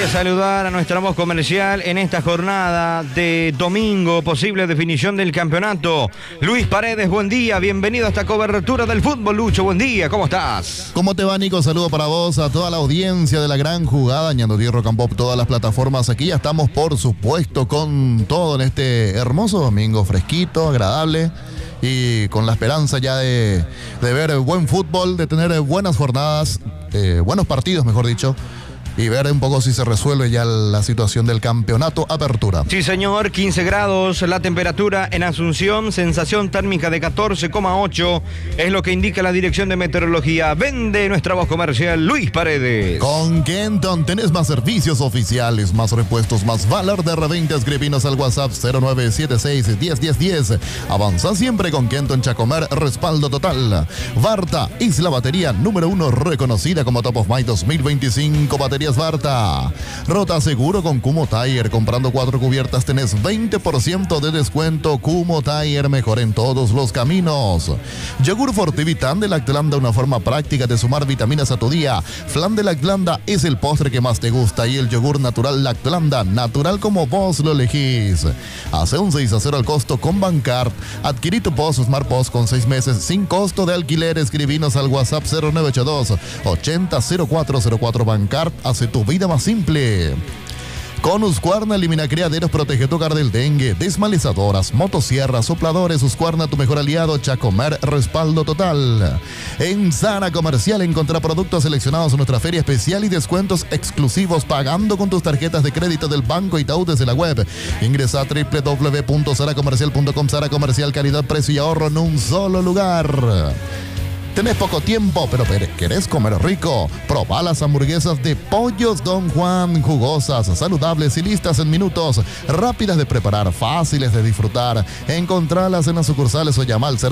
de saludar a nuestra voz comercial en esta jornada de domingo, posible definición del campeonato. Luis Paredes, buen día, bienvenido a esta cobertura del fútbol. Lucho, buen día, ¿cómo estás? ¿Cómo te va, Nico? Saludo para vos, a toda la audiencia de la gran jugada, Ñando Tierro Campop, todas las plataformas. Aquí ya estamos, por supuesto, con todo en este hermoso domingo, fresquito, agradable, y con la esperanza ya de ver buen fútbol, de tener buenas jornadas, buenos partidos, mejor dicho, y ver un poco si se resuelve ya la situación del campeonato apertura. Sí, señor, 15 grados la temperatura en Asunción, sensación térmica de 14,8, es lo que indica la Dirección de Meteorología. Vende nuestra voz comercial, Luis Paredes. Con Kenton tenés más servicios oficiales, más repuestos, más valor de reventa. Escribinos al WhatsApp 0976-101010. Avanza siempre con Kenton Chacomer, respaldo total. Varta es la batería número 1 reconocida como Top of Mind 2025. Batería Varta. Rota seguro con Kumo Tire. Comprando 4 cubiertas tenés 20% de descuento. Kumo Tire, mejor en todos los caminos. Yogur Fortivitan de Lactlanda, una forma práctica de sumar vitaminas a tu día. Flan de Lactlanda es el postre que más te gusta, y el yogur natural Lactlanda, natural como vos lo elegís. Hace un 6-0 al costo con Bancard. Adquirí tu POS Smart POS con 6 meses sin costo de alquiler. Escribinos al WhatsApp 0982 800404. Bancard hace tu vida más simple. Con Husqvarna elimina criaderos, protege tu hogar del dengue. Desmalizadoras, motosierras, sopladores, Husqvarna, tu mejor aliado. Chacomer, respaldo total. En Zara Comercial encontrá productos seleccionados en nuestra feria especial y descuentos exclusivos pagando con tus tarjetas de crédito del Banco Itaú desde la web. Ingresa a www.zaracomercial.com. Zara Comercial, calidad, precio y ahorro en un solo lugar. Tenés poco tiempo, pero ¿querés comer rico? Probá las hamburguesas de Pollos Don Juan, jugosas, saludables y listas en minutos, rápidas de preparar, fáciles de disfrutar. Encontralas en las sucursales o llama al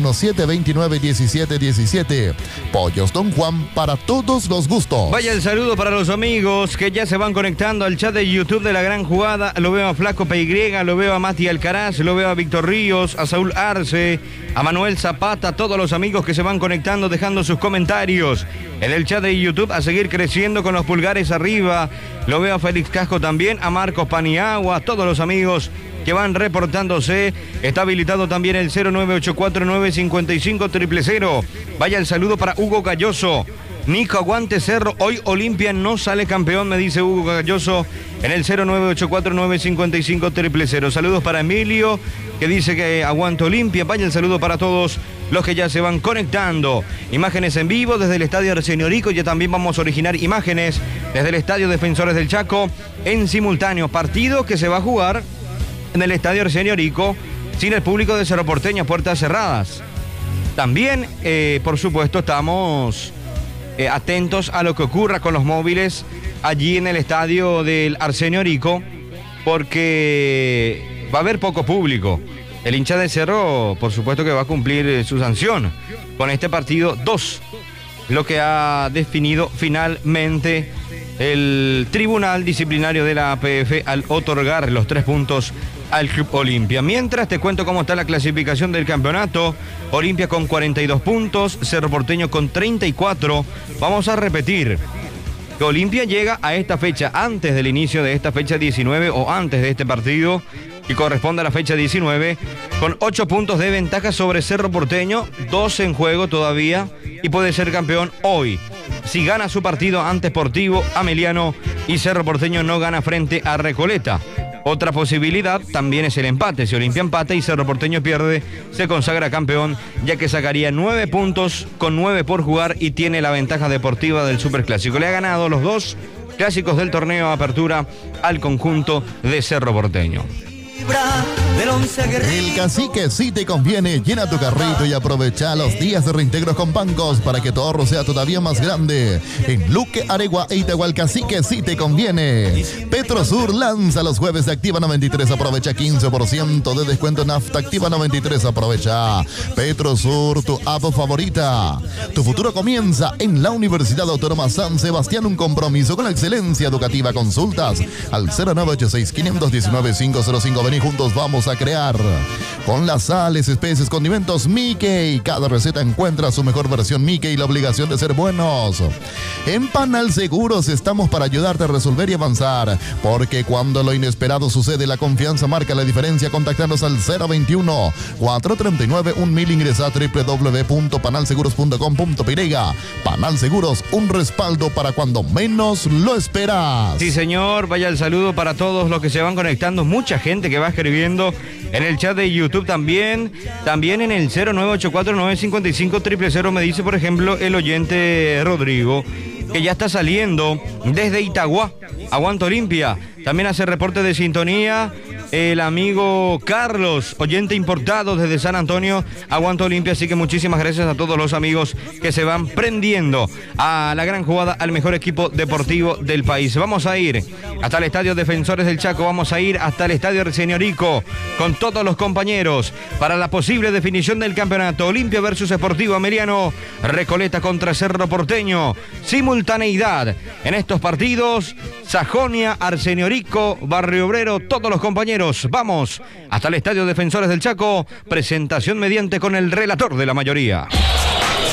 021-729-1717. Pollos Don Juan, para todos los gustos. Vaya el saludo para los amigos que ya se van conectando al chat de YouTube de La Gran Jugada. Lo veo a Flaco PY, lo veo a Mati Alcaraz, lo veo a Víctor Ríos, a Saúl Arce, a Manuel Zapata, todos los amigos que se van conectando, dejando sus comentarios en el chat de YouTube, a seguir creciendo con los pulgares arriba. Lo veo a Félix Casco también, a Marcos Paniagua, todos los amigos que van reportándose. Está habilitado también el 0984-955-000. Vaya el saludo para Hugo Galloso. Nico, aguante Cerro, hoy Olimpia no sale campeón, me dice Hugo Galloso en el 0984-955-000. Saludos para Emilio, que dice que aguante Olimpia. Vaya el saludo para todos los que ya se van conectando. Imágenes en vivo desde el Estadio Arsenio Rico. Ya también vamos a originar imágenes desde el Estadio Defensores del Chaco en simultáneo. Partido que se va a jugar en el Estadio Arsenio Rico sin el público de Cerro Porteño, puertas cerradas. También, por supuesto, estamos atentos a lo que ocurra con los móviles allí en el estadio del Arsenio Rico, porque va a haber poco público. El hincha de Cerro, por supuesto, que va a cumplir su sanción con este partido 2, lo que ha definido finalmente el Tribunal Disciplinario de la APF al otorgar los 3 puntos al Club Olimpia. Mientras te cuento cómo está la clasificación del campeonato. Olimpia con 42 puntos, Cerro Porteño con 34. Vamos a repetir que Olimpia llega a esta fecha, antes del inicio de esta fecha 19 o antes de este partido que corresponde a la fecha 19, con 8 puntos de ventaja sobre Cerro Porteño, 2 en juego todavía, y puede ser campeón hoy si gana su partido ante Sportivo Ameliano y Cerro Porteño no gana frente a Recoleta. Otra posibilidad también es el empate. Si Olimpia empata y Cerro Porteño pierde, se consagra campeón, ya que sacaría 9 puntos con 9 por jugar y tiene la ventaja deportiva del Superclásico. Le ha ganado los 2 clásicos del torneo Apertura al conjunto de Cerro Porteño. El Cacique sí te conviene. Llena tu carrito y aprovecha los días de reintegros con bancos para que tu ahorro sea todavía más grande. En Luque, Aregua e Itagual, Cacique sí te conviene. Petrosur lanza los jueves de Activa 93. Aprovecha 15% de descuento en nafta. Activa 93, aprovecha. Petrosur, tu app favorita. Tu futuro comienza en la Universidad Autónoma San Sebastián. Un compromiso con la excelencia educativa. Consultas al 0986-519-50520. Vení, juntos vamos a crear. Con las sales, especies, condimentos Mickey. Cada receta encuentra su mejor versión Mickey y la obligación de ser buenos. En Panal Seguros estamos para ayudarte a resolver y avanzar. Porque cuando lo inesperado sucede, la confianza marca la diferencia. Contactanos al 021-439-1000. Ingresa a www.panalseguros.com.py. Panal Seguros, un respaldo para cuando menos lo esperas. Sí, señor. Vaya el saludo para todos los que se van conectando. Mucha gente que va escribiendo en el chat de YouTube también. También en el 0984-955-000. Me dice, por ejemplo, el oyente Rodrigo, que ya está saliendo desde Itagua. Aguanta Olimpia. También hace reporte de sintonía el amigo Carlos, oyente importado desde San Antonio. Aguanta Olimpia. Así que muchísimas gracias a todos los amigos que se van prendiendo a la gran jugada, al mejor equipo deportivo del país. Vamos a ir hasta el Estadio Defensores del Chaco. Vamos a ir hasta el Estadio Arsenio con todos los compañeros para la posible definición del campeonato. Olimpia versus Sportivo Ameriano, Recoleta contra Cerro Porteño. Simultaneidad en estos partidos: Sajonia, Arsenio Rico, Barrio Obrero, todos los compañeros. Vamos hasta el Estadio Defensores del Chaco. Presentación mediante con el relator de la mayoría.